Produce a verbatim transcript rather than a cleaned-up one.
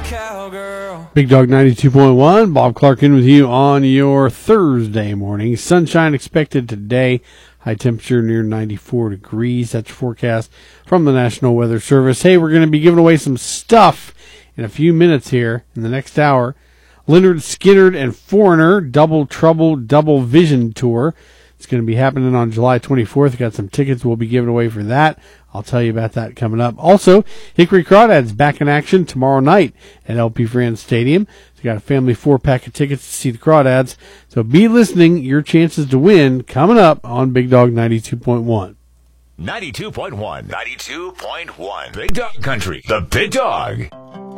Big Dog ninety-two point one, Bob Clark in with you on your Thursday morning. Sunshine expected today. High temperature near ninety-four degrees. That's your forecast from the National Weather Service. Hey, we're going to be giving away some stuff in a few minutes here in the next hour. Lynyrd Skynyrd and Foreigner, Double Trouble, Double Vision Tour. It's going to be happening on July twenty-fourth. Got some tickets we'll be giving away for that. I'll tell you about that coming up. Also, Hickory Crawdads back in action tomorrow night at L P Franz Stadium. So got a family four-pack of tickets to see the Crawdads. So be listening. Your chances to win coming up on Big Dog ninety-two point one. ninety-two point one. ninety-two point one. Big Dog Country. The Big Dog.